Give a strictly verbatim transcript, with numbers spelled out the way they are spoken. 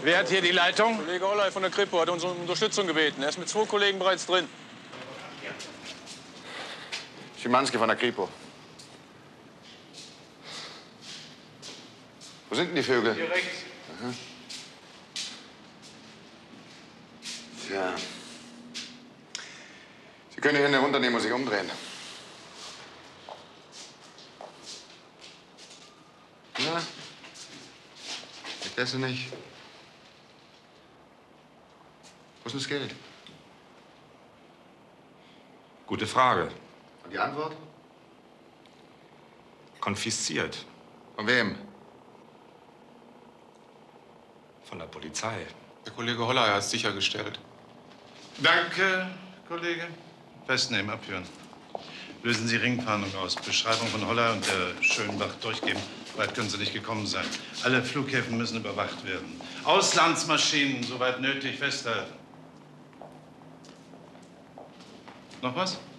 Wer hat hier die Leitung? Kollege Holley von der Kripo hat uns um Unterstützung gebeten. Er ist mit zwei Kollegen bereits drin. Schimanski von der Kripo. Wo sind denn die Vögel? Hier rechts. Aha. Tja. Sie können die Hände runternehmen und sich umdrehen. Na? Vergessen nicht. Wo ist denn das Geld? Gute Frage. Und die Antwort? Konfisziert. Von wem? Von der Polizei. Der Kollege Holley hat es sichergestellt. Danke, Kollege. Festnehmen, abführen. Lösen Sie Ringfahndung aus. Beschreibung von Holley und der Schönbach durchgeben. Weit können Sie nicht gekommen sein. Alle Flughäfen müssen überwacht werden. Auslandsmaschinen, soweit nötig, festhalten. Noch was?